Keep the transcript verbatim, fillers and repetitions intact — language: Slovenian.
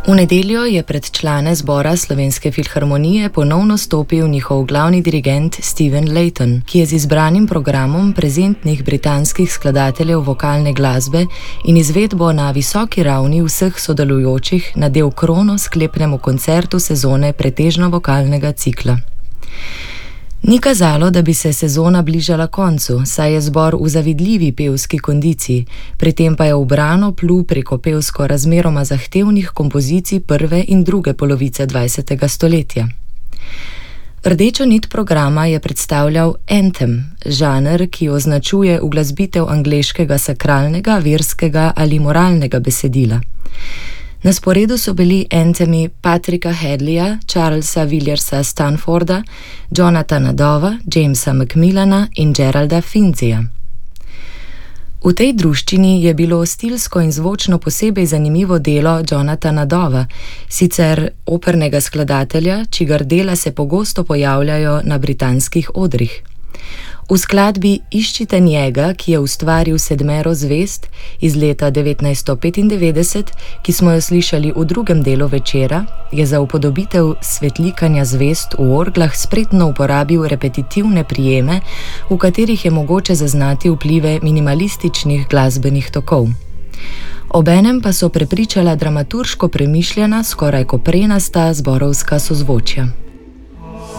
V nedeljo je pred člane zbora Slovenske filharmonije ponovno stopil njihov glavni dirigent Steven Layton, ki je z izbranim programom prezentnih britanskih skladateljev vokalne glasbe in izvedbo na visoki ravni vseh sodelujočih nadel krono sklepnemu koncertu sezone pretežno vokalnega cikla. Ni kazalo, da bi se sezona bližala koncu, saj je zbor v zavidljivi pevski kondiciji, pri tem pa je ubrano plul preko pevsko razmeroma zahtevnih kompozicij prve in druge polovice dvajsetega stoletja. Rdečo nit programa je predstavljal anthem, žanr, ki označuje uglasbitev angleškega sakralnega, verskega ali moralnega besedila. Na sporedu so bili anthemi Patricka Hadleya, Charlesa Villersa Stanforda, Jonathana Dova, Jamesa Macmillana in Geralda Finzeja. V tej druščini je bilo stilsko in zvočno posebej zanimivo delo Jonathana Dova, sicer opernega skladatelja, čigar dela se pogosto pojavljajo na britanskih odrih. V skladbi Iščite njega, ki je ustvaril Sedmero zvezd iz leta devetnajststo petindevetdeset, ki smo jo slišali v drugem delu večera, je za upodobitev svetlikanja zvezd v orglah spretno uporabil repetitivne prijeme, v katerih je mogoče zaznati vplive minimalističnih glasbenih tokov. Obenem pa so prepričala dramaturško premišljena, skoraj koprenasta zborovska sozvočja.